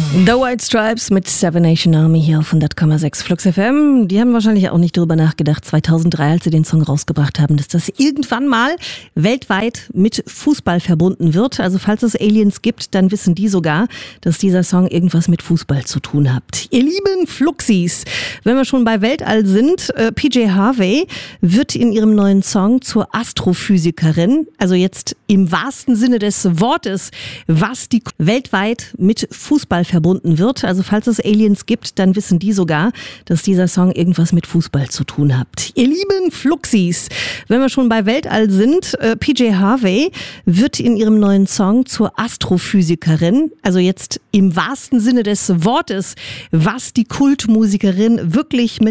The White Stripes mit Seven Nation Army hier auf 100,6 Flux FM. Die haben wahrscheinlich auch nicht drüber nachgedacht, 2003, als sie den Song rausgebracht haben, dass das irgendwann mal weltweit mit Fußball verbunden wird. Also falls es Aliens gibt, dann wissen die sogar, dass dieser Song irgendwas mit Fußball zu tun hat. Ihr lieben Fluxis, wenn wir schon bei Weltall sind, PJ Harvey wird in ihrem neuen Song zur Astrophysikerin, also jetzt im wahrsten Sinne des Wortes, was die weltweit mit Fußball verbunden wird. Also falls es Aliens gibt, dann wissen die sogar, dass dieser Song irgendwas mit Fußball zu tun hat. Ihr lieben Fluxis, wenn wir schon bei Weltall sind, PJ Harvey wird in ihrem neuen Song zur Astrophysikerin, also jetzt im wahrsten Sinne des Wortes, was die Kultmusikerin wirklich mit